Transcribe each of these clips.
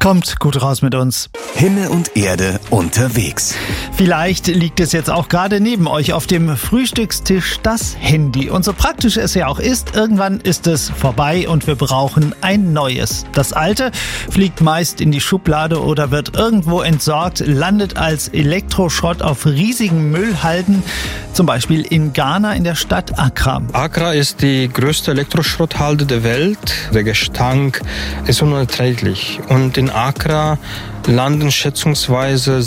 Kommt gut raus mit uns. Himmel und Erde unterwegs. Vielleicht liegt es jetzt auch gerade neben euch auf dem Frühstückstisch, das Handy. Und so praktisch es ja auch ist, irgendwann ist es vorbei und wir brauchen ein neues. Das alte fliegt meist in die Schublade oder wird irgendwo entsorgt, landet als Elektroschrott auf riesigen Müllhalden, zum Beispiel in Ghana in der Stadt Accra. Accra ist die größte Elektroschrotthalde der Welt. Der Gestank ist unerträglich. Und in Accra landen schätzungsweise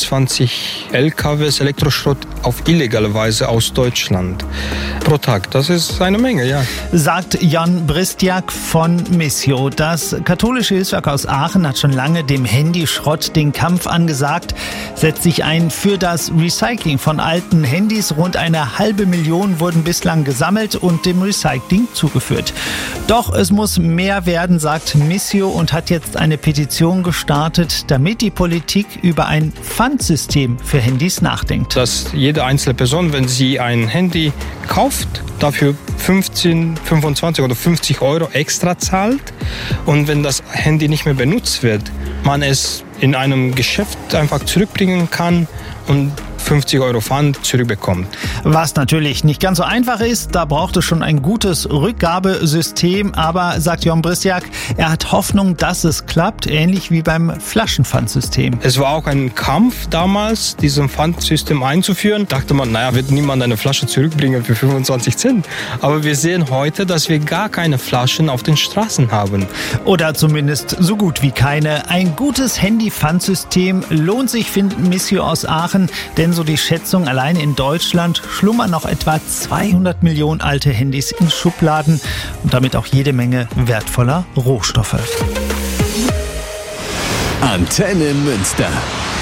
27 LKWs Elektroschrott auf illegale Weise aus Deutschland pro Tag. Das ist eine Menge, ja. Sagt Jan Bristjak von Missio. Das katholische Hilfswerk aus Aachen hat schon lange dem Handyschrott den Kampf angesagt, setzt sich ein für das Recycling von alten Handys. Rund 500.000 wurden bislang gesammelt und dem Recycling zugeführt. Doch es muss mehr werden, sagt Missio, und hat jetzt eine Petition gestartet, damit die Politik über ein Pfandsystem für Handys nachdenkt. Dass jede einzelne Person, wenn sie ein Handy kauft, dafür 15, 25 oder 50 Euro extra zahlt. Und wenn das Handy nicht mehr benutzt wird, man es in einem Geschäft einfach zurückbringen kann und 50 Euro Pfand zurückbekommt. Was natürlich nicht ganz so einfach ist, da braucht es schon ein gutes Rückgabesystem, aber, sagt Jan Bristjak, er hat Hoffnung, dass es klappt, ähnlich wie beim Flaschenpfandsystem. Es war auch ein Kampf damals, dieses Pfandsystem einzuführen. Dachte man, wird niemand eine Flasche zurückbringen für 25 Cent. Aber wir sehen heute, dass wir gar keine Flaschen auf den Straßen haben. Oder zumindest so gut wie keine. Ein gutes Handy-Pfandsystem lohnt sich, findet Missio aus Aachen, denn so die Schätzung, allein in Deutschland schlummern noch etwa 200 Millionen alte Handys in Schubladen und damit auch jede Menge wertvoller Rohstoffe. Antenne Münster.